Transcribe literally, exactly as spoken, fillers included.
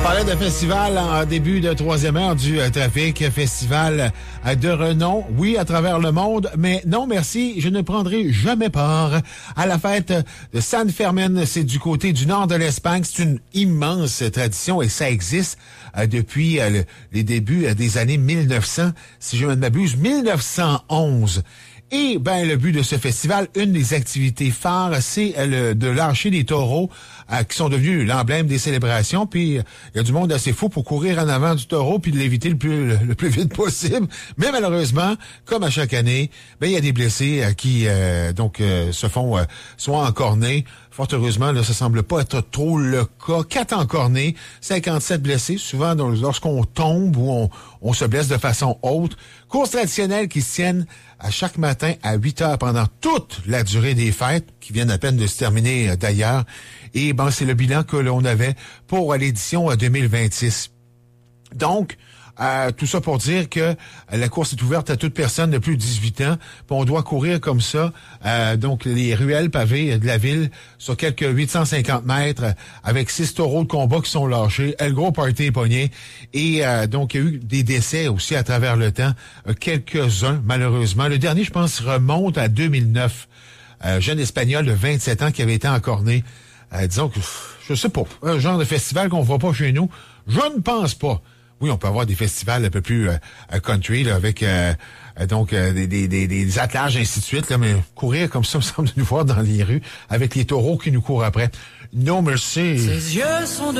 parlait de festival en début de troisième heure du euh, trafic, festival euh, de renom, oui, à travers le monde, mais non merci, je ne prendrai jamais part à la fête de San Fermin. C'est du côté du nord de l'Espagne. C'est une immense tradition et ça existe euh, depuis euh, le, les débuts euh, des années mille neuf cents, si je ne m'abuse, mille neuf cent onze. Et ben le but de ce festival, une des activités phares, c'est le, de lâcher des taureaux euh, qui sont devenus l'emblème des célébrations. Puis il y a du monde assez fou pour courir en avant du taureau puis de l'éviter le plus le, le plus vite possible. Mais malheureusement, comme à chaque année, ben il y a des blessés euh, qui euh, donc euh, se font euh, soit encorner. Fort heureusement, là, ça semble pas être trop le cas. Quatre encornés, cinquante-sept blessés. Souvent, donc, lorsqu'on tombe ou on, on se blesse de façon haute. Courses traditionnelles qui se tiennent à chaque matin à huit heures pendant toute la durée des fêtes, qui viennent à peine de se terminer euh, d'ailleurs. Et bon, c'est le bilan que l'on avait pour l'édition deux mille vingt-six. Donc, Euh, tout ça pour dire que euh, la course est ouverte à toute personne de plus de dix-huit ans. Puis on doit courir comme ça, euh, donc les ruelles pavées de la ville sur quelques huit cent cinquante mètres euh, avec six taureaux de combat qui sont lâchés. Le gros party est pogné. Et euh, donc, il y a eu des décès aussi à travers le temps. Euh, quelques-uns, malheureusement. Le dernier, je pense, remonte à deux mille neuf. Euh, jeune Espagnol de vingt-sept ans qui avait été encorné. Euh, disons que, je sais pas, un genre de festival qu'on voit pas chez nous. Je ne pense pas. Oui, on peut avoir des festivals un peu plus euh, country, là, avec euh, donc euh, des, des, des, des attelages, ainsi de suite, là, mais courir comme ça, me semble de nous voir dans les rues, avec les taureaux qui nous courent après. No merci. Ses yeux sont de